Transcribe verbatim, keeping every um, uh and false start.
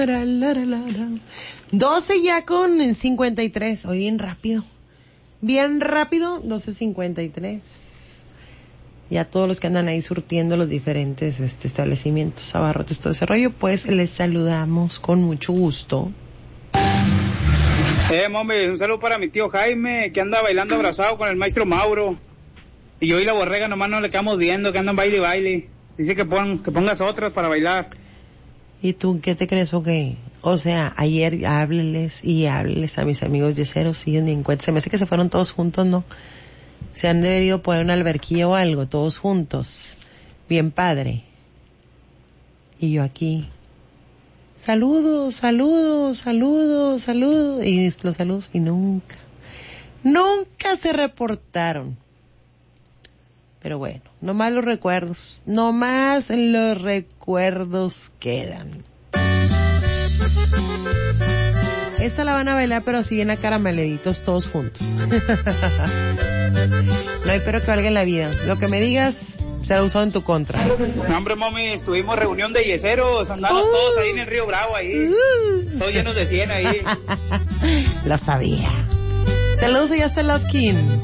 doce ya con cincuenta y tres. Hoy bien rápido. Bien rápido, doce cincuenta y tres. Ya todos los que andan ahí surtiendo los diferentes este, establecimientos, abarrotes, todo ese rollo, pues les saludamos con mucho gusto. Eh, mami, un saludo para mi tío Jaime, que anda bailando abrazado con el maestro Mauro. Y yo y la borrega nomás no le quedamos viendo, que andan baile y baile. Dice que, pon, que pongas otras para bailar. ¿Y tú qué te crees o qué? O sea, ayer hábleles y hábleles a mis amigos yeseros, siguen ni en cuenta. Se me hace que se fueron todos juntos, ¿no? Se han debido poner una alberquilla o algo, todos juntos. Bien padre. Y yo aquí. Saludos, saludos, saludos, saludos. Y los saludos y nunca, nunca se reportaron. Pero bueno, nomás los recuerdos, nomás los recuerdos quedan. Esta la van a bailar, pero así bien acarameladitos todos juntos. No hay pero que valga en la vida. Lo que me digas será usado en tu contra. No, hombre, mami, estuvimos reunión de yeseros, andamos uh, todos ahí en el Río Bravo, ahí. Uh. Todos llenos de cien ahí. Lo sabía. Saludos allá hasta Lotkin.